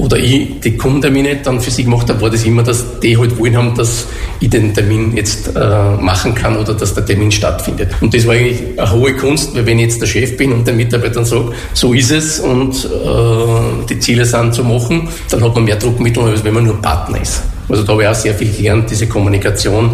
oder ich die Kundentermine dann für sie gemacht habe, war das immer, dass die halt wollen haben, dass ich den Termin jetzt machen kann oder dass der Termin stattfindet. Und das war eigentlich eine hohe Kunst, weil wenn ich jetzt der Chef bin und den Mitarbeitern sage, so ist es und die Ziele sind zu machen, dann hat man mehr Druckmittel, als wenn man nur Partner ist. Also da habe ich auch sehr viel gelernt, diese Kommunikation,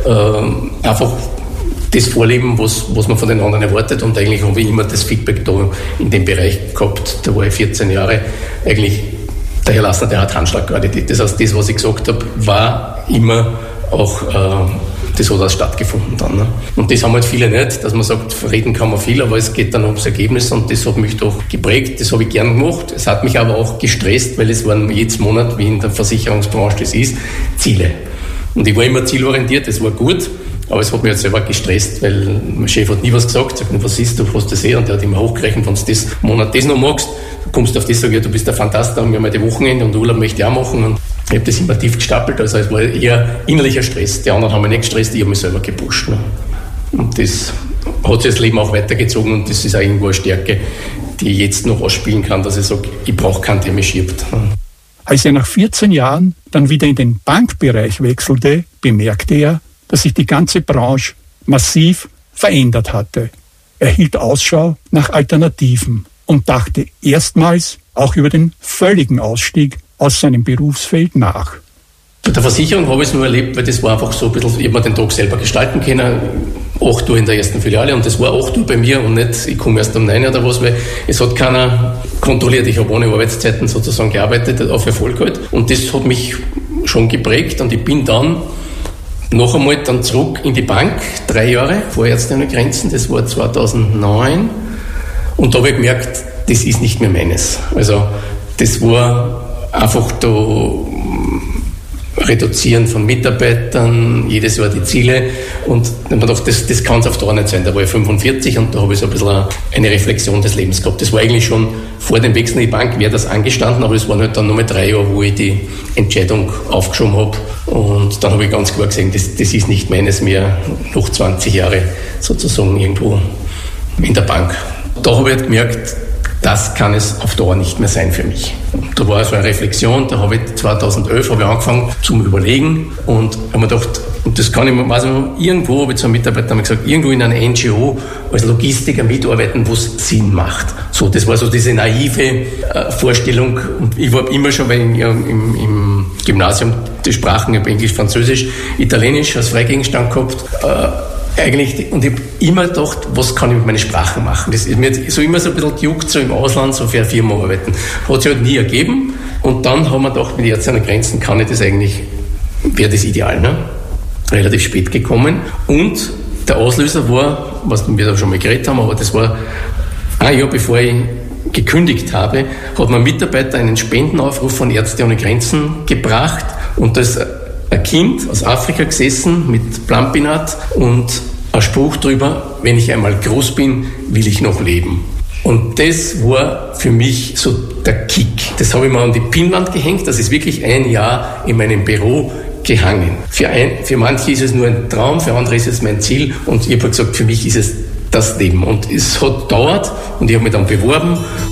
einfach das Vorleben, was man von den anderen erwartet, und eigentlich habe ich immer das Feedback da in dem Bereich gehabt. Da war ich 14 Jahre eigentlich der Herr Lassner, der hat Handschlagqualität. Das heißt, das, was ich gesagt habe, war immer auch, das hat auch stattgefunden dann. Ne? Und das haben halt viele nicht, dass man sagt, reden kann man viel, aber es geht dann ums Ergebnis, und das hat mich doch geprägt, das habe ich gern gemacht. Es hat mich aber auch gestresst, weil es waren jedes Monat, wie in der Versicherungsbranche das ist, Ziele. Und ich war immer zielorientiert, das war gut. Aber es hat mich halt selber gestresst, weil mein Chef hat nie was gesagt, sagt nur, was ist, du hast das und der hat immer hochgerechnet, wenn du das Monat das noch magst, du kommst auf das, sag ich, du bist der Fantast, da haben wir mal die Wochenende und Urlaub möchte ich auch machen, und ich habe das immer tief gestapelt, also es war eher innerlicher Stress, die anderen haben mich nicht gestresst, ich habe mich selber gepusht. Ne? Und das hat sich das Leben auch weitergezogen, und das ist auch irgendwo eine Stärke, die ich jetzt noch ausspielen kann, dass ich sage, ich brauche keinen, der mich schiebt. Als er nach 14 Jahren dann wieder in den Bankbereich wechselte, bemerkte er, dass sich die ganze Branche massiv verändert hatte. Er hielt Ausschau nach Alternativen und dachte erstmals auch über den völligen Ausstieg aus seinem Berufsfeld nach. Bei der Versicherung habe ich es nur erlebt, weil das war einfach so ein bisschen, ich habe mir den Tag selber gestalten können, 8 Uhr in der ersten Filiale, und das war 8 Uhr bei mir und nicht, ich komme erst um 9 oder was, weil es hat keiner kontrolliert. Ich habe ohne Arbeitszeiten sozusagen gearbeitet, auf Erfolg halt, und das hat mich schon geprägt, und ich bin dann noch einmal dann zurück in die Bank, 3 Jahre vor Ärzte ohne Grenzen, das war 2009, und da habe ich gemerkt, das ist nicht mehr meines. Also das war einfach da Reduzieren von Mitarbeitern, jedes Jahr die Ziele, und dann habe ich gedacht, das kann es auf Dauer nicht sein. Da war ich 45 und da habe ich so ein bisschen eine Reflexion des Lebens gehabt. Das war eigentlich schon vor dem Wechsel in die Bank, wäre das angestanden, aber es waren halt dann nochmal 3 Jahre, wo ich die Entscheidung aufgeschoben habe, und dann habe ich ganz klar gesehen, das ist nicht meines mehr, noch 20 Jahre sozusagen irgendwo in der Bank. Da habe ich halt gemerkt, das kann es auf Dauer nicht mehr sein für mich. Und da war so eine Reflexion, da habe ich 2011 angefangen zum Überlegen und habe mir gedacht, und das kann ich mir, also irgendwo habe ich zu einem Mitarbeiter gesagt, irgendwo in einer NGO als Logistiker mitarbeiten, wo es Sinn macht. So, das war so diese naive Vorstellung, und ich war immer schon, weil ich im Gymnasium die Sprachen, ich habe Englisch, Französisch, Italienisch als Freigegenstand gehabt, eigentlich, und ich habe immer gedacht, was kann ich mit meinen Sprachen machen? Das ist mir so immer so ein bisschen gejuckt, so im Ausland, so für eine Firma arbeiten. Hat sich halt nie ergeben, und dann haben wir gedacht, mit Ärzte ohne Grenzen kann ich das eigentlich, wäre das ideal, ne? Relativ spät gekommen, und der Auslöser war, was wir da schon mal geredet haben, aber das war ein Jahr bevor ich gekündigt habe, hat mein Mitarbeiter einen Spendenaufruf von Ärzte ohne Grenzen gebracht, und das ein Kind aus Afrika gesessen mit Plumpinat und ein Spruch drüber, wenn ich einmal groß bin, will ich noch leben. Und das war für mich so der Kick. Das habe ich mir an die Pinnwand gehängt, das ist wirklich 1 Jahr in meinem Büro gehangen. Für manche ist es nur ein Traum, für andere ist es mein Ziel, und ich habe gesagt, für mich ist es das Leben. Und es hat gedauert, und ich habe mich dann beworben